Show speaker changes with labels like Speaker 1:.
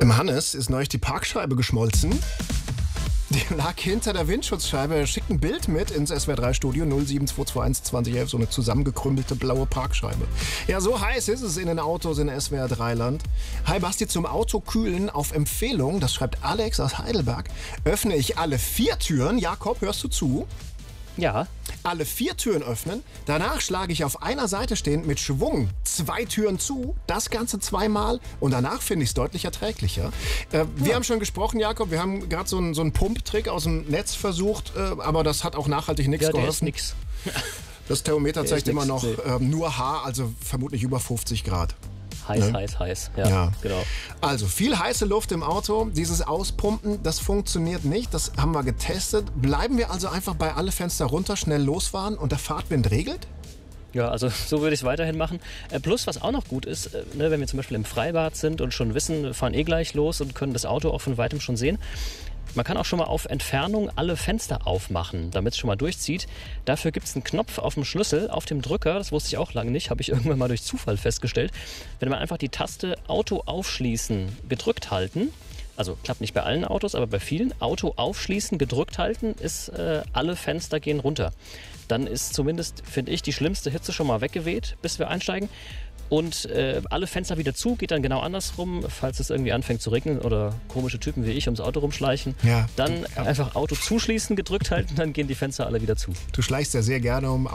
Speaker 1: Dem Hannes ist neulich die Parkscheibe geschmolzen. Die lag hinter der Windschutzscheibe. Er schickt ein Bild mit ins SWR3-Studio 07221 2011, so eine zusammengekrümmelte blaue Parkscheibe. Ja, so heiß ist es in den Autos in SWR3-Land. Hi Basti, zum Autokühlen auf Empfehlung, das schreibt Alex aus Heidelberg, öffne ich alle 4 Türen. Jakob, hörst du zu?
Speaker 2: Ja.
Speaker 1: Alle 4 Türen öffnen. Danach schlage ich auf einer Seite stehend mit Schwung 2 Türen zu. Das Ganze 2-mal. Und danach finde ich es deutlich erträglicher. Wir haben schon gesprochen, Jakob. Wir haben gerade so einen Pumptrick aus dem Netz versucht. Aber das hat auch nachhaltig nichts geholfen.
Speaker 2: Der ist nix.
Speaker 1: Das Thermometer zeigt immer noch nur H, also vermutlich über 50 Grad.
Speaker 2: Heiß. Ja, genau.
Speaker 1: Also viel heiße Luft im Auto. Dieses Auspumpen, das funktioniert nicht. Das haben wir getestet. Bleiben wir also einfach bei alle Fenster runter, schnell losfahren und der Fahrtwind regelt?
Speaker 2: Ja, also so würde ich es weiterhin machen. Plus, was auch noch gut ist, wenn wir zum Beispiel im Freibad sind und schon wissen, wir fahren gleich los und können das Auto auch von weitem schon sehen. Man kann auch schon mal auf Entfernung alle Fenster aufmachen, damit es schon mal durchzieht. Dafür gibt es einen Knopf auf dem Schlüssel, auf dem Drücker, das wusste ich auch lange nicht, habe ich irgendwann mal durch Zufall festgestellt. Wenn man einfach die Taste Auto aufschließen gedrückt halten, also klappt nicht bei allen Autos, aber bei vielen, Auto aufschließen gedrückt halten, ist alle Fenster gehen runter. Dann ist zumindest, finde ich, die schlimmste Hitze schon mal weggeweht, bis wir einsteigen. Und alle Fenster wieder zu, geht dann genau andersrum, falls es irgendwie anfängt zu regnen oder komische Typen wie ich ums Auto rumschleichen. Ja, dann einfach Auto zuschließen, gedrückt halten, dann gehen die Fenster alle wieder zu.
Speaker 1: Du schleichst ja sehr gerne um